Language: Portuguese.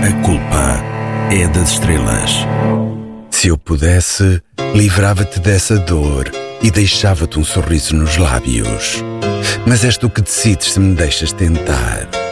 A culpa é das estrelas. Se eu pudesse, livrava-te dessa dor e deixava-te um sorriso nos lábios. Mas és tu que decides se me deixas tentar.